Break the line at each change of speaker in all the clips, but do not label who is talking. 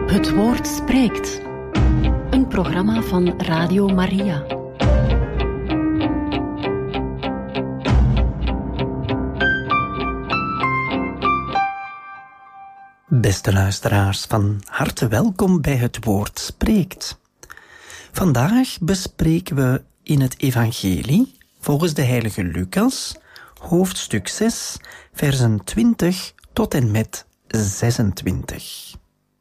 Het woord spreekt. Een programma van Radio Maria.
Beste luisteraars, van harte welkom bij Het Woord Spreekt. Vandaag bespreken we in het Evangelie, volgens de heilige Lucas, hoofdstuk 6, versen 20 tot en met 26.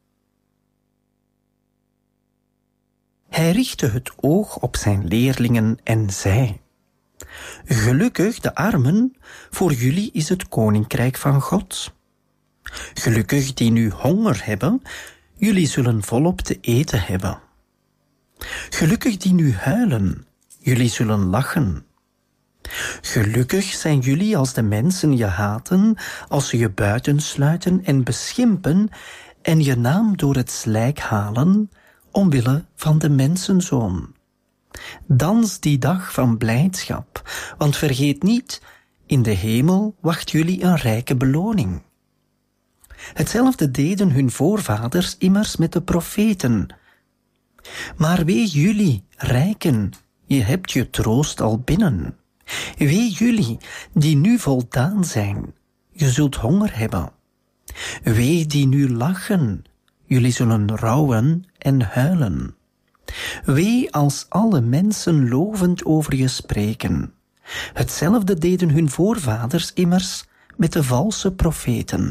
Hij richtte het oog op zijn leerlingen en zei: Gelukkig de armen, voor jullie is het koninkrijk van God. Gelukkig die nu honger hebben, jullie zullen volop te eten hebben. Gelukkig die nu huilen, jullie zullen lachen. Gelukkig zijn jullie als de mensen je haten, als ze je buitensluiten en beschimpen en je naam door het slijk halen, omwille van de mensenzoon. Dans die dag van blijdschap, want vergeet niet, in de hemel wacht jullie een rijke beloning. Hetzelfde deden hun voorvaders immers met de profeten. Maar wee jullie, rijken, je hebt je troost al binnen. Wee jullie, die nu voldaan zijn, je zult honger hebben. Wee die nu lachen, jullie zullen rouwen en huilen. Wee als alle mensen lovend over je spreken. Hetzelfde deden hun voorvaders immers met de valse profeten.